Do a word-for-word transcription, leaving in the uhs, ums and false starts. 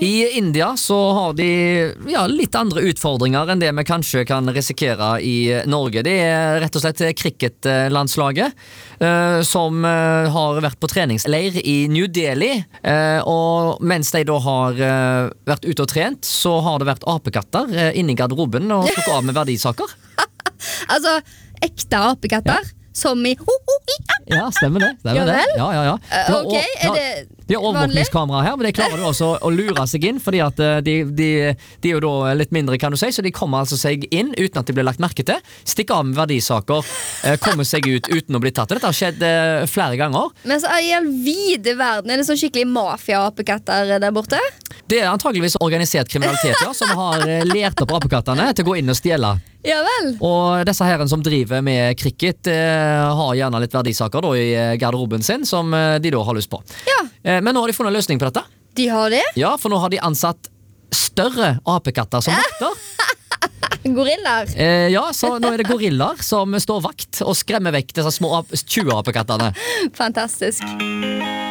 I India så har de ja, litt andre utfordringer enn det vi kanskje kan risikere i Norge. Det er rett og slett cricketlandslaget eh, som eh, har vært på treningsleir i New Delhi, eh, og mens de da har eh, vært ute og trent, så har det vært apekatter eh, inne i garderoben og tok av med verdisaker. Altså, ekte apekatter, ja. Som i ho, ho, i, ah, Ja, stemmer det. Stemmer Ja det. vel? Ja, ja, ja. De har, Ok, de er har, det de har overvåkningskamera her, men de klarer jo også å lure seg inn, fordi at eh, de, de, de er jo da litt mindre, kan du si, så de kommer altså seg inn uten at de blir lagt merke til, stikker av med verdisaker, eh, kommer seg ut uten å bli tatt. Dette har skjedd eh, flere ganger. Men så i all vide verden, er det sånn skikkelig mafia-apekatter der borte? Det er antageligvis organisert kriminalitet, ja, som har eh, lært opp apekattene til å gå inn og stjele. Ja vel. Og disse herren som driver med cricket eh, har gjerne litt verdisaker da, i eh, garderoben sin, som eh, de da har lyst på. Ja. Eh, men nå har de funnet en løsning på dette. De har det? Ja, for nå har de ansatt større apekatter som vakter. Gorillaer. Eh, ja, så nå er det gorillaer som står vakt og skremmer vekk disse små ap- tjue apekattene. Fantastisk.